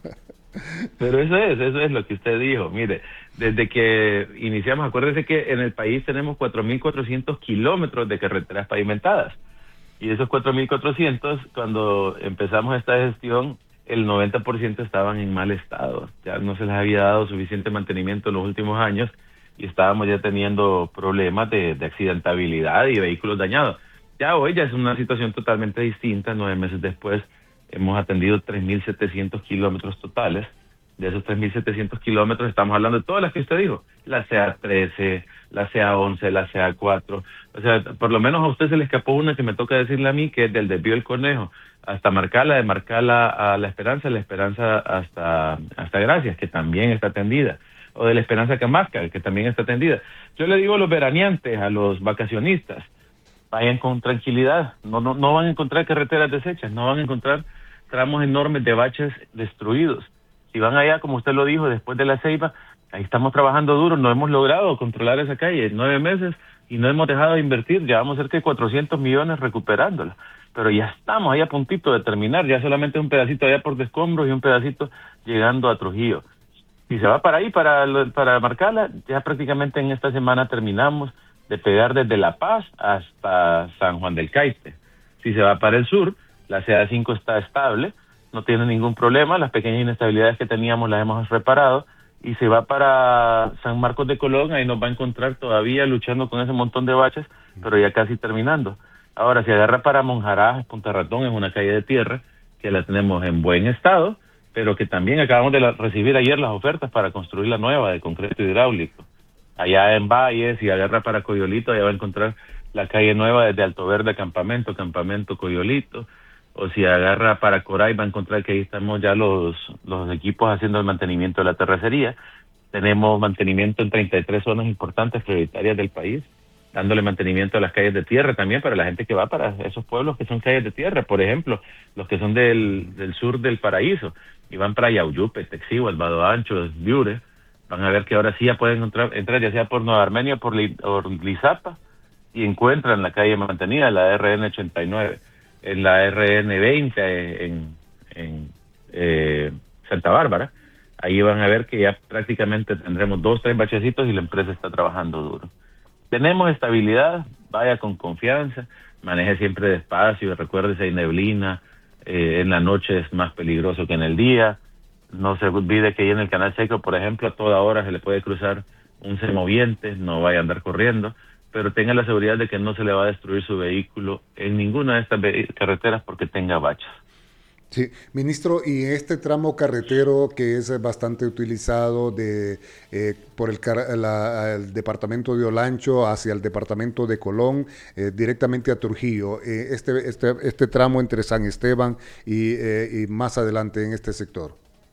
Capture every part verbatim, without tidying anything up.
Pero eso es, eso es lo que usted dijo. Mire, desde que iniciamos, acuérdese que en el país tenemos cuatro mil cuatrocientos kilómetros de carreteras pavimentadas. Y esos cuatro mil cuatrocientos, cuando empezamos esta gestión, el noventa por ciento estaban en mal estado. Ya no se les había dado suficiente mantenimiento en los últimos años y estábamos ya teniendo problemas de, de accidentabilidad y vehículos dañados. Ya hoy ya es una situación totalmente distinta. Nueve meses después hemos atendido tres mil setecientos kilómetros totales. De esos tres mil setecientos kilómetros estamos hablando de todas las que usted dijo, la C A trece, la C A once, la C A cuatro. O sea, por lo menos a usted se le escapó una que me toca decirle a mí, que es del desvío del Conejo hasta Marcala, de Marcala a La Esperanza, La Esperanza hasta, hasta Gracias, que también está atendida. O de La Esperanza a Camasca, que también está atendida. Yo le digo a los veraneantes, a los vacacionistas, vayan con tranquilidad, no, no, no van a encontrar carreteras deshechas, no van a encontrar tramos enormes de baches destruidos. Si van allá, como usted lo dijo, después de la Ceiba, ahí estamos trabajando duro, no hemos logrado controlar esa calle en nueve meses y no hemos dejado de invertir, llevamos cerca de cuatrocientos millones recuperándola, pero ya estamos ahí a puntito de terminar, ya solamente un pedacito allá por Descombros y un pedacito llegando a Trujillo. Si se va para ahí, para, para Marcala, ya prácticamente en esta semana terminamos de pegar desde La Paz hasta San Juan del Caite. Si se va para el sur, la C A cinco está estable, no tiene ningún problema, las pequeñas inestabilidades que teníamos las hemos reparado, y se va para San Marcos de Colón, ahí nos va a encontrar todavía luchando con ese montón de baches, pero ya casi terminando. Ahora, si agarra para Monjarás, Punta Ratón, es una calle de tierra que la tenemos en buen estado, pero que también acabamos de la, recibir ayer las ofertas para construir la nueva de concreto hidráulico. Allá en Valles, si agarra para Coyolito, allá va a encontrar la calle nueva desde Alto Verde a Campamento, Campamento Coyolito. O si agarra para Coray, va a encontrar que ahí estamos ya los, los equipos haciendo el mantenimiento de la terracería. Tenemos mantenimiento en treinta y tres zonas importantes prioritarias del país, dándole mantenimiento a las calles de tierra también para la gente que va para esos pueblos que son calles de tierra. Por ejemplo, los que son del, del sur del Paraíso y van para Yauyupe, Texigua, Alvado Ancho, Biure, van a ver que ahora sí ya pueden entrar, entrar ya sea por Nueva Armenia o por, Li, por Lizapa, y encuentran la calle mantenida, la R N ochenta y nueve, en la R N veinte en, en eh, Santa Bárbara. Ahí van a ver que ya prácticamente tendremos dos, tres bachecitos y la empresa está trabajando duro. Tenemos estabilidad, vaya con confianza, maneje siempre despacio, recuerde si hay neblina, eh, en la noche es más peligroso que en el día. No se olvide que ahí en el Canal Seco, por ejemplo, a toda hora se le puede cruzar un semoviente, no vaya a andar corriendo, pero tenga la seguridad de que no se le va a destruir su vehículo en ninguna de estas carreteras porque tenga baches. Sí, ministro, y este tramo carretero que es bastante utilizado de eh, por el, la, el departamento de Olancho hacia el departamento de Colón, eh, directamente a Trujillo, eh, este, este, este tramo entre San Esteban y, eh, y más adelante en este sector.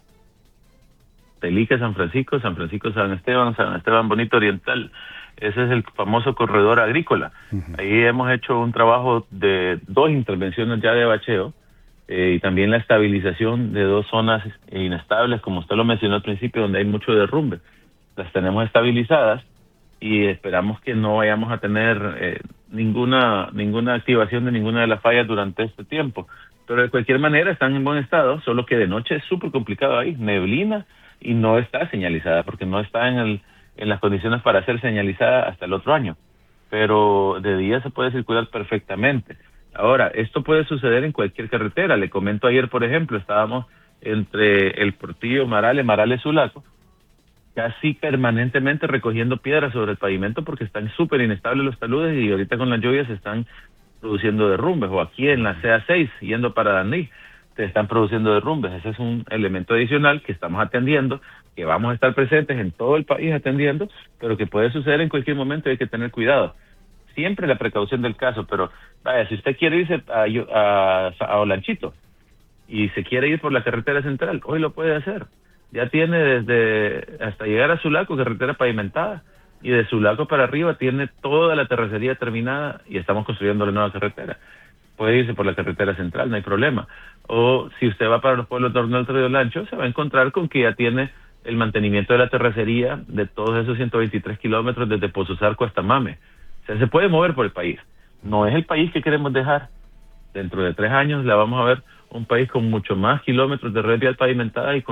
Telica, San Francisco, San Francisco, San Esteban, San Esteban Bonito Oriental. Ese es el famoso corredor agrícola. Uh-huh. Ahí hemos hecho un trabajo de dos intervenciones ya de bacheo, eh, y también la estabilización de dos zonas inestables, como usted lo mencionó al principio, donde hay mucho derrumbe. Las tenemos estabilizadas y esperamos que no vayamos a tener eh, ninguna ninguna activación de ninguna de las fallas durante este tiempo. Pero de cualquier manera están en buen estado, solo que de noche es súper complicado ahí, neblina, y no está señalizada, porque no está en el en las condiciones para ser señalizada hasta el otro año. Pero de día se puede circular perfectamente. Ahora, esto puede suceder en cualquier carretera. Le comento ayer, por ejemplo, estábamos entre el Portillo, Marales, Marales, Sulaco, casi permanentemente recogiendo piedras sobre el pavimento porque están súper inestables los taludes y ahorita con las lluvias se están produciendo derrumbes. O aquí en la C A seis, yendo para Daní, se están produciendo derrumbes. Ese es un elemento adicional que estamos atendiendo, que vamos a estar presentes en todo el país atendiendo, pero que puede suceder en cualquier momento y hay que tener cuidado. Siempre la precaución del caso, pero vaya, si usted quiere irse a, a, a Olanchito y se quiere ir por la carretera central, hoy lo puede hacer. Ya tiene desde hasta llegar a Sulaco carretera pavimentada, y de Sulaco para arriba tiene toda la terracería terminada y estamos construyendo la nueva carretera. Puede irse por la carretera central, no hay problema. O si usted va para los pueblos de Norte de Olancho, se va a encontrar con que ya tiene el mantenimiento de la terracería de todos esos ciento veintitrés kilómetros desde Pozozarco hasta Mame. O sea, se puede mover por el país. No es el país que queremos dejar. Dentro de tres años la vamos a ver un país con mucho más kilómetros de red vial pavimentada y con